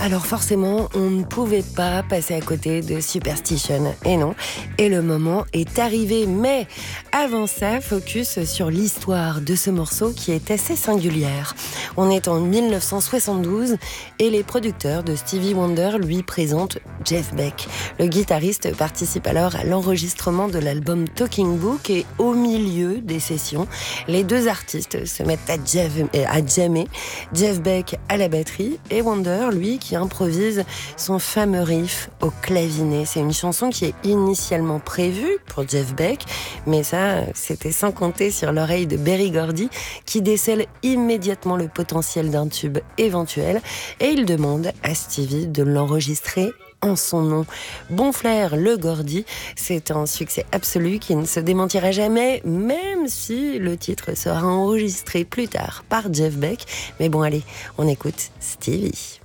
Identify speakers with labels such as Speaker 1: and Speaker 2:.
Speaker 1: Alors forcément, on ne pouvait pas passer à côté de Superstition. Et non, et le moment est arrivé. Mais avant ça, focus sur l'histoire de ce morceau qui est assez singulière. On est en 1972 et les producteurs de Stevie Wonder lui présentent Jeff Beck. Le guitariste participe alors à l'enregistrement de l'album Talking Book et au milieu des sessions, les deux artistes se mettent à jammer. Jeff Beck à la batterie et Wonder, lui, qui improvise son fameux riff au clavinet. C'est une chanson qui est initialement prévue pour Jeff Beck, mais ça, c'était sans compter sur l'oreille de Berry Gordy, qui décèle immédiatement le potentiel d'un tube éventuel, et il demande à Stevie de l'enregistrer en son nom. Bon flair, le Gordy, c'est un succès absolu qui ne se démentira jamais, même si le titre sera enregistré plus tard par Jeff Beck. Mais bon, allez, on écoute Stevie.